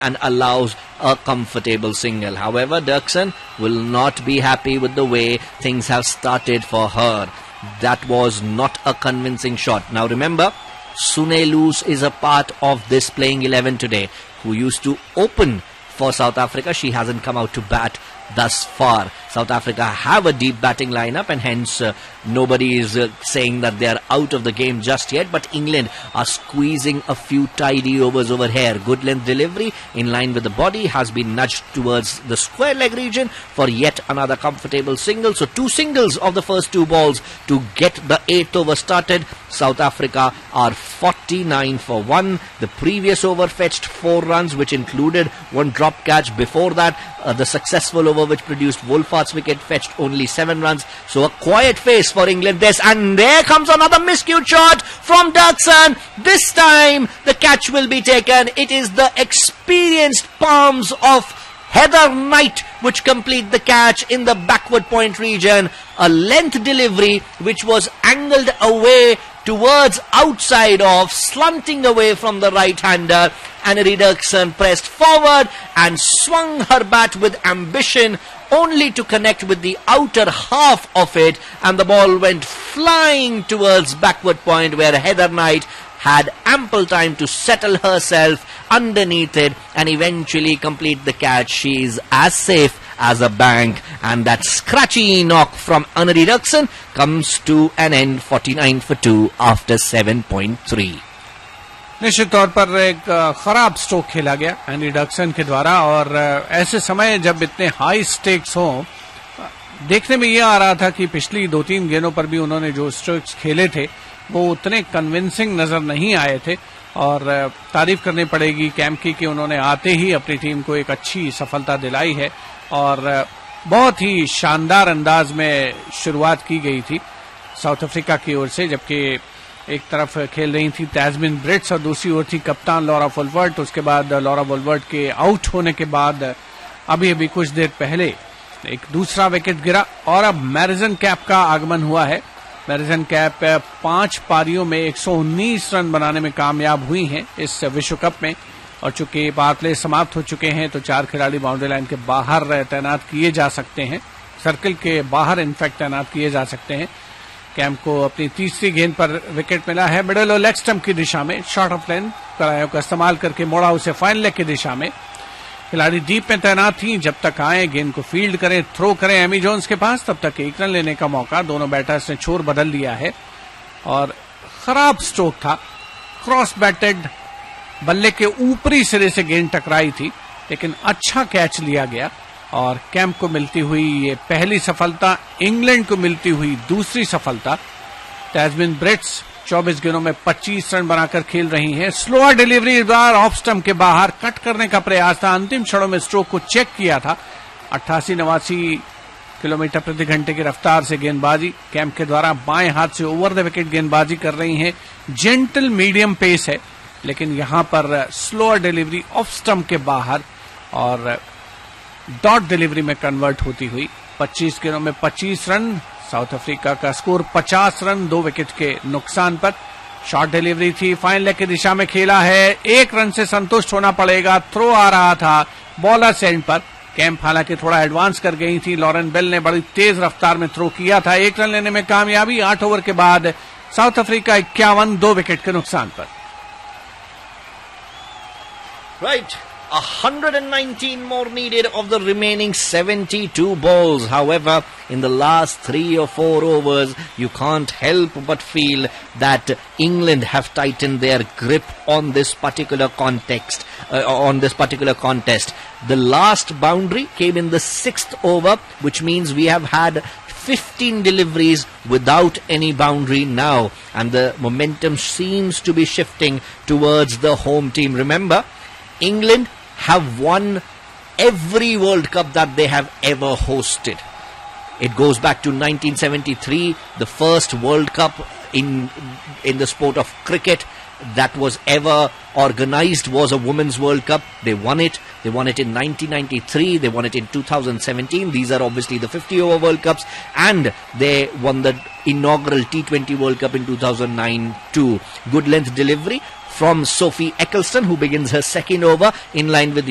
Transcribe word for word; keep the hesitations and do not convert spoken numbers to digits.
and allows a comfortable single. However, Dirksen will not be happy with the way things have started for her. That was not a convincing shot. Now remember, Sune Loose is a part of this playing eleven today, who used to open for South Africa. She hasn't come out to bat thus far. South Africa have a deep batting lineup, and hence uh, nobody is uh, saying that they are out of the game just yet. But England are squeezing a few tidy overs over here. Good length delivery in line with the body has been nudged towards the square leg region for yet another comfortable single. So two singles of the first two balls to get the eighth over started. South Africa are forty-nine for one. The previous over fetched four runs, which included one drop catch. Before that, uh, the successful over which produced Wolfart's wicket fetched only seven runs. So a quiet face for England this, and there comes another miscued shot from Dirksen. This time the catch will be taken. It is the experienced palms of Heather Knight which complete the catch in the backward point region. A length delivery which was angled away towards outside off, slanting away from the right-hander. Annemarie Dirksen pressed forward and swung her bat with ambition, only to connect with the outer half of it, and the ball went flying towards backward point, where Heather Knight had ample time to settle herself underneath it and eventually complete the catch. She is as safe as a bank, and that scratchy knock from Annemarie Dirksen comes to an end, forty-nine for two after seven point three. निश्चित तौर पर एक खराब stroke खेला गया any डर्कसन के द्वारा, और ऐसे समय जब इतने हाई स्टेक्स हों, देखने में यह आ रहा था कि पिछली दो तीन गेंदों पर भी उन्होंने जो स्ट्रोक्स खेले थे वो उतने कन्विंसिंग नजर नहीं आए थे। और तारीफ करनी पड़ेगी कैम्पकी कि उन्होंने आते ही अपनी टीम को एक अच्छी सफलता दिलाई है, और बहुत ही शानदार अंदाज में शुरुआत की गई थी साउथ अफ्रीका की ओर से, जबकि एक तरफ खेल रही थी तैस्मिन ब्रिट्स और दूसरी ओर थी कप्तान लॉरा वोल्वर्ट। उसके बाद लॉरा वोल्वर्ट के आउट होने के बाद अभी अभी कुछ देर पहले एक दूसरा विकेट गिरा, और अब मैरिजन कैप का आगमन हुआ है। मैरिजन कैप पांच पारियों में एक सौ उन्नीस रन बनाने में कामयाब हुई हैं इस विश्व कप में, और चूंकि पावर प्ले समाप्त हो चुके हैं तो चार खिलाड़ी बाउंड्री लाइन के बाहर तैनात किए जा सकते हैं, सर्कल के बाहर इनफैक्ट तैनात किए जा सकते हैं। कैम्प को अपनी तीसरी गेंद पर विकेट मिला है मिडल और लेग स्टंप की दिशा में, शॉर्ट ऑफ लेंथ कड़ाइयों का इस्तेमाल करके मोड़ा उसे फाइन लेग की दिशा में। खिलाड़ी डीप में तैनात थी, जब तक आए गेंद को फील्ड करें, थ्रो करें एमी जोन्स के पास, तब तक एक रन लेने का मौका। दोनों बैटर्स ने छोर बदल दिया है, और खराब स्ट्रोक था, क्रॉस बैटेड, बल्ले के ऊपरी सिरे से गेंद टकराई थी, लेकिन अच्छा कैच लिया गया, और कैम्प को मिलती हुई ये पहली सफलता, इंग्लैंड को मिलती हुई दूसरी सफलता। तैस्मिन ब्रिट्स चौबीस गेंदों में पच्चीस रन बनाकर खेल रही हैं। स्लोअर डिलीवरी इस बार ऑफ स्टंप के बाहर कट करने का प्रयास था, अंतिम क्षणों में स्ट्रोक को चेक किया था। अट्ठासी नवासी किलोमीटर प्रति घंटे की रफ्तार से गेंदबाजी कैम्प के द्वारा बाएं हाथ से ओवर द विकेट गेंदबाजी कर रही हैं। जेंटल मीडियम पेस है, लेकिन यहां पर स्लोअर डिलीवरी ऑफ स्टंप के बाहर और डॉट डिलीवरी में कन्वर्ट होती हुई पच्चीस गेंदों में पच्चीस रन। साउथ अफ्रीका का स्कोर पचास रन दो विकेट के नुकसान पर। शॉर्ट डिलीवरी थी, फाइन लेग की दिशा में खेला है, एक रन से संतुष्ट होना पड़ेगा। थ्रो आ रहा था बॉलर एंड पर, कैम्प हालांकि थोड़ा एडवांस कर गई थी। लॉरेन बेल ने बड़ी तेज रफ्तार में थ्रो किया था, एक रन लेने में कामयाबी। आठ ओवर के बाद साउथ अफ्रीका इक्यावन दो विकेट के नुकसान पर। Right. one hundred nineteen more needed of the remaining seventy-two balls. However, in the last three or four overs, you can't help but feel that England have tightened their grip on this particular context, uh, on this particular contest. The last boundary came in the sixth over, which means we have had fifteen deliveries without any boundary now, and the momentum seems to be shifting towards the home team. Remember, England have won every World Cup that they have ever hosted. It goes back to nineteen seventy-three, the first World Cup in in the sport of cricket that was ever organized was a Women's World Cup. They won it. They won it in nineteen ninety-three. They won it in two thousand seventeen. These are obviously the fifty over World Cups. And they won the inaugural T twenty World Cup in two thousand nine too. Good length delivery from Sophie Eccleston, who begins her second over in line with